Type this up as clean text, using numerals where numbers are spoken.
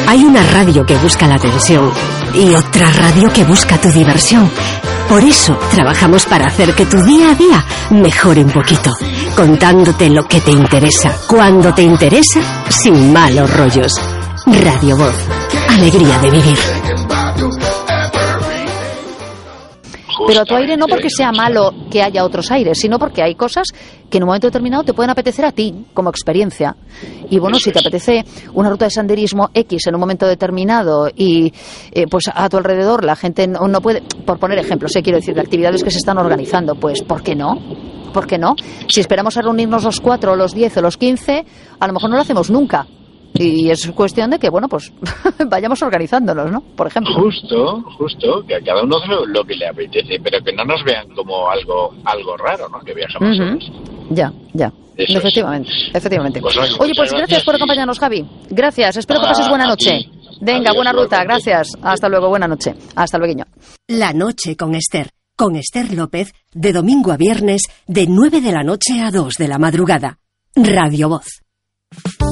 Hay una radio que busca la atención y otra radio que busca tu diversión. Por eso trabajamos para hacer que tu día a día mejore un poquito, contándote lo que te interesa, cuando te interesa, sin malos rollos. Radio Voz, alegría de vivir. Pero a tu aire no porque sea malo que haya otros aires, sino porque hay cosas que en un momento determinado te pueden apetecer a ti como experiencia. Y bueno, si te apetece una ruta de senderismo X en un momento determinado y pues a tu alrededor la gente no puede, por poner ejemplos, quiero decir, de actividades que se están organizando, pues ¿por qué no? ¿Por qué no? Si esperamos a reunirnos los 4 o los 10 o los 15, a lo mejor no lo hacemos nunca. Y es cuestión de que, bueno, pues vayamos organizándonos, ¿no? Por ejemplo. Justo, que a cada uno lo que le apetece, pero que no nos vean como algo raro, ¿no? Que viajamos solos. Ya. Eso Efectivamente. Pues, oye, pues gracias por acompañarnos, Javi. Gracias, espero que pases buena noche. Venga, Adiós, buena ruta, igualmente. gracias. Hasta luego, buena noche. Hasta luego. La noche con Esther López, de domingo a viernes, de 9 de la noche a 2 de la madrugada. Radio Voz.